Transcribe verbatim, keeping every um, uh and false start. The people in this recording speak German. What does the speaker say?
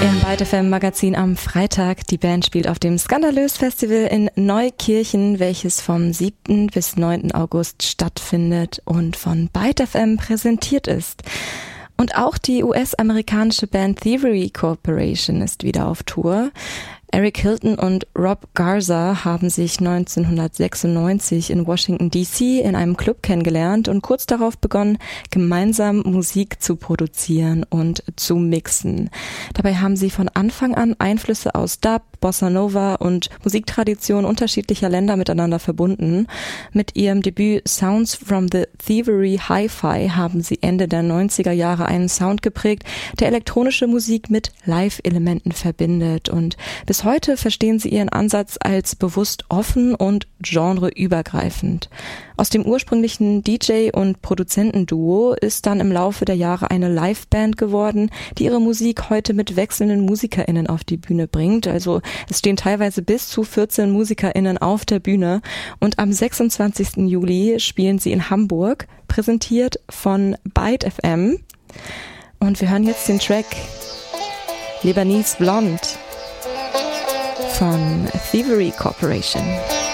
Im Byte F M Magazin am Freitag. Die Band spielt auf dem Skandalös Festival in Neukirchen, welches vom siebten bis neunten August stattfindet und von Byte F M präsentiert ist. Und auch die U S-amerikanische Band Thievery Corporation ist wieder auf Tour. Eric Hilton und Rob Garza haben sich neunzehnhundertsechsundneunzig in Washington D C in einem Club kennengelernt und kurz darauf begonnen, gemeinsam Musik zu produzieren und zu mixen. Dabei haben sie von Anfang an Einflüsse aus Dub, Bossa Nova und Musiktraditionen unterschiedlicher Länder miteinander verbunden. Mit ihrem Debüt Sounds from the Thievery Hi-Fi haben sie Ende der neunziger Jahre einen Sound geprägt, der elektronische Musik mit Live-Elementen verbindet, und bis heute verstehen sie ihren Ansatz als bewusst offen und genreübergreifend. Aus dem ursprünglichen D J- und Produzentenduo ist dann im Laufe der Jahre eine Liveband geworden, die ihre Musik heute mit wechselnden MusikerInnen auf die Bühne bringt. Also es stehen teilweise bis zu vierzehn MusikerInnen auf der Bühne, und am sechsundzwanzigsten Juli spielen sie in Hamburg, präsentiert von Byte F M. Und wir hören jetzt den Track Lebanese Blonde von Thievery Corporation.